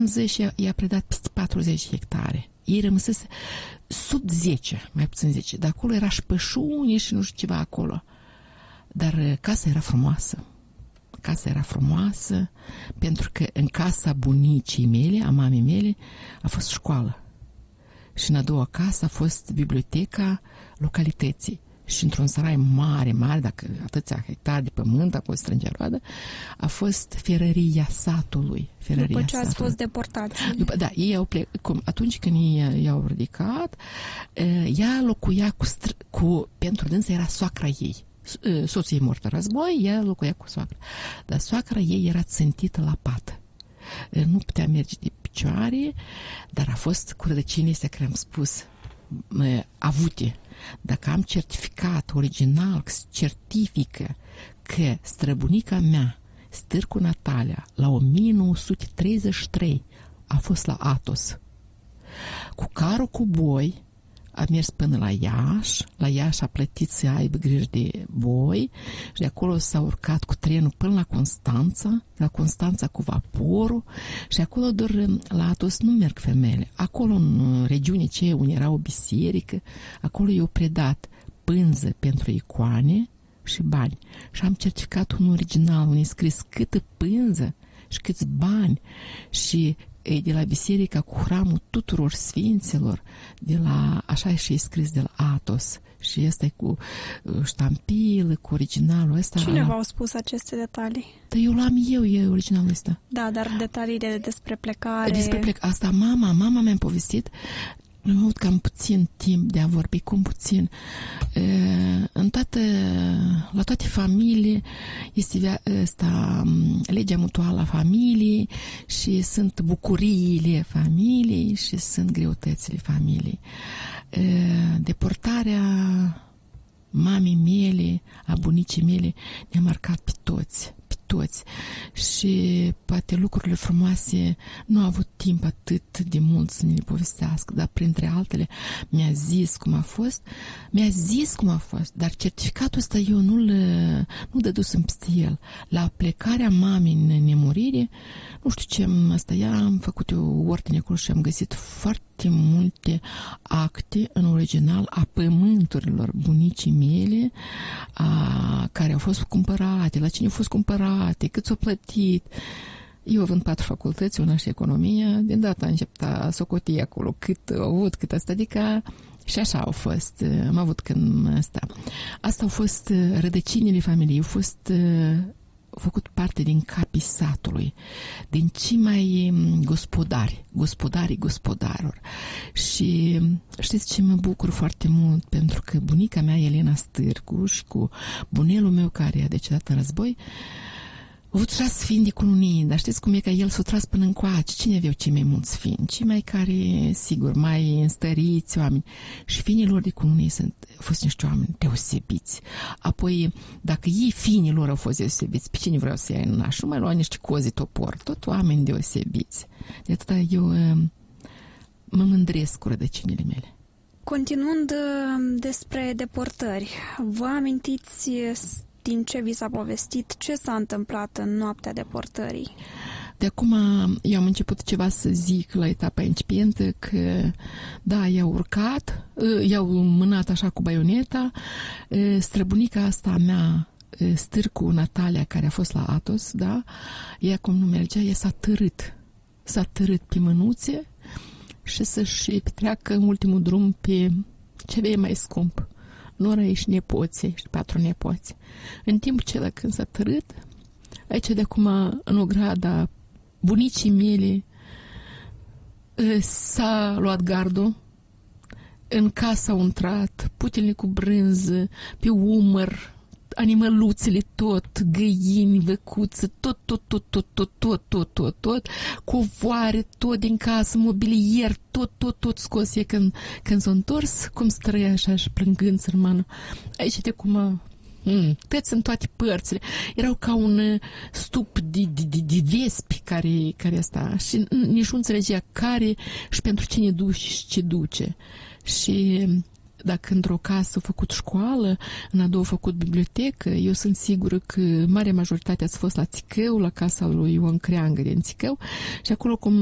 și i-a predat peste 40 hectare. Ei rămăsese sub 10, mai puțin 10. De acolo era și pășuni și nu știu ceva acolo. Dar casa era frumoasă. Casa era frumoasă pentru că în casa bunicii mele, a mamei mele, a fost școală. Și în a doua casă a fost biblioteca localității. Și într-un sarai mare, mare, dacă atâția hectare de pământ, acolo strângeroadă, a fost ferăria satului. După ce ați fost deportați. Da, ei au plecat. Atunci când ei i-au ridicat, ea locuia pentru dânsă era soacra ei. Soțul ei mort în război, ea locuia cu soacra. Dar soacra ei era țintită la pat. Nu putea merge de picioare, dar a fost cu rădăcinile astea care am spus, avute. Dacă am certificat original, certifică că străbunica mea, Stârcu Natalia, la 1933 a fost la Athos. Cu carul cu boi a mers până la Iași. La Iași a plătit să aibă grijă de boi și de acolo s-a urcat cu trenul până la Constanța, la Constanța cu vaporul și acolo doar la Athos nu merg femeile. Acolo în regiune ce unde era o biserică, acolo i-au predat pânză pentru icoane și bani. Și am certificat un original unde e scris câtă pânză și câți bani și de la biserica cu hramul tuturor sfinților, de la, așa și e scris de la Athos. Și ăsta e cu ștampilă, cu originalul ăsta. Cine v-au spus aceste detalii? Da, eu l-am e originalul ăsta. Da, dar detaliile despre plecare... Despre plecare, asta mama mi-a povestit. Nu mă cam puțin timp de a vorbi, cum puțin. La toate familiile este legea mutuală a familiei și sunt bucuriile familiei și sunt greutățile familiei. Deportarea mamei mele, a bunicii mele, ne-a marcat pe toți. Și poate lucrurile frumoase nu au avut timp atât de mult să ne le povestească, dar printre altele mi-a zis cum a fost, dar certificatul ăsta eu nu dădusem peste el. La plecarea mamei în nemurire, nu știu ce asta ea, am făcut o ordine acolo și am găsit foarte multe acte în original a pământurilor bunicii mele, care au fost cumpărate, la cine au fost cumpărate, cât s-au plătit. Eu având 4 facultăți, una și economia, din data a început a socoti acolo cât au avut, cât asta, adică și așa au fost, am avut când asta. Asta au fost rădăcinile familiei, au fost făcut parte din capii satului, din cei mai gospodarilor. Și știți ce mă bucur foarte mult, pentru că bunica mea, Elena Stârcu, și cu bunelul meu care a decedat în război, au avut 6 sfini de cununii, dar știți cum e că el s-a tras până încoace. Cine aveau cei mai mulți sfini? Cei mai care, sigur, mai înstăriți oameni. Și fiinilor de cununii au fost niște oameni deosebiți. Apoi, dacă ei fiinilor au fost deosebiți, pe cine vreau să ia în naș? Nu mai lua niște cozi topor, tot oameni deosebiți. De atâta eu mă mândresc cu rădăcinile mele. Continuând despre deportări, vă amintiți din ce vi s-a povestit, ce s-a întâmplat în noaptea deportării? De acum eu am început ceva să zic la etapa incipientă că, da, i-au urcat, i-au mânat așa cu baioneta, străbunica asta a mea, Stârcu Natalia, care a fost la Athos, da, ea cum nu mergea, ea s-a târât pe mânuțe și să-și petreacă în ultimul drum pe ce avea mai scump. Nora și nepoții și 4 nepoți. În timp ce când s-a târât, aici de acum în ograda bunicii mele s-a luat gardul, în casă au intrat putelnic cu brânză, pe umăr, animăluțele tot, găini, văcuță, tot, covoare, tot din casă, mobilier, tot scos e când s-a întors, cum străia așa și plângând sărmanul. Aici de cum tăți în toate părțile. Erau ca un stup de vespi care asta și nici nu înțelegea care și pentru cine duce și ce duce. Și dacă într-o casă a făcut școală, în a doua a făcut bibliotecă, eu sunt sigură că marea majoritate ați fost la Țicău, la casa lui Ion Creangă din Țicău și acolo cum